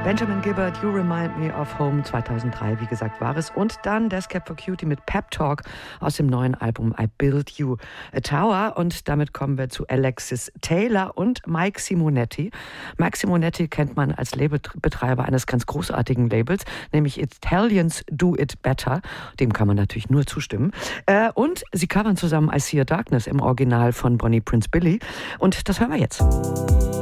Benjamin Gibbard, You Remind Me of Home, 2003, wie gesagt, war es. Und dann Death Cab for Cutie mit Pep Talk aus dem neuen Album I Build You a Tower. Und damit kommen wir zu Alexis Taylor und Mike Simonetti. Mike Simonetti kennt man als Labelbetreiber eines ganz großartigen Labels, nämlich Italians Do It Better. Dem kann man natürlich nur zustimmen. Und sie covern zusammen I See a Darkness im Original von Bonnie Prince Billy. Und das hören wir jetzt.